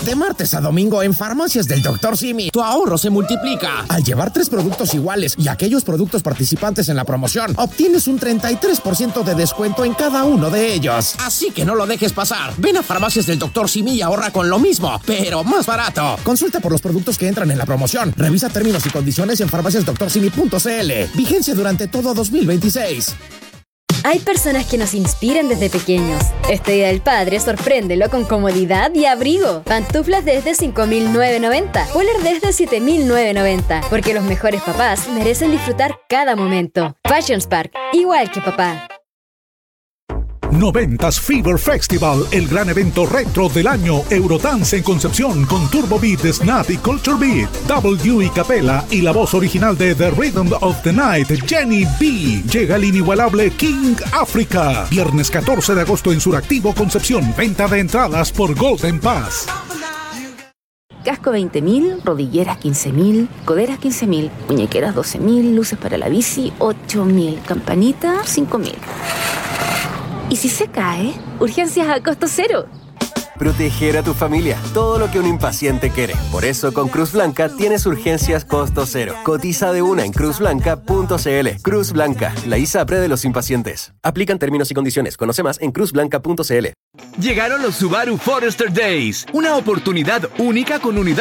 De martes a domingo en Farmacias del Dr. Simi, tu ahorro se multiplica. Al llevar 3 productos iguales y aquellos productos participantes en la promoción, obtienes un 33% de descuento en cada uno de ellos. Así que no lo dejes pasar. Ven a Farmacias del Dr. Simi y ahorra con lo mismo, pero más barato. Consulta por los productos que entran en la promoción. Revisa términos y condiciones en farmaciasdoctorsimi.cl. Vigencia durante todo 2026. Hay personas que nos inspiran desde pequeños. Este Día del Padre, sorpréndelo con comodidad y abrigo. Pantuflas desde 5.990, poler desde 7.990, porque los mejores papás merecen disfrutar cada momento. Fashion Spark, igual que papá. 90s Fever Festival, el gran evento retro del año. Eurodance en Concepción con Turbo Beat, Snap y Culture Beat, W y Capela y la voz original de The Rhythm of the Night, Jenny B. Llega el inigualable King Africa. Viernes 14 de agosto en Suractivo, Concepción. Venta de entradas por Golden Pass. Casco 20.000, rodilleras 15.000, coderas 15.000, muñequeras 12.000, luces para la bici 8.000, campanita 5.000. ¿Y si se cae? Urgencias a costo cero. Proteger a tu familia, todo lo que un impaciente quiere. Por eso con Cruz Blanca tienes urgencias costo cero. Cotiza de una en cruzblanca.cl. Cruz Blanca, la ISAPRE de los impacientes. Aplican términos y condiciones. Conoce más en cruzblanca.cl. Llegaron los Subaru Forester Days, una oportunidad única con unidades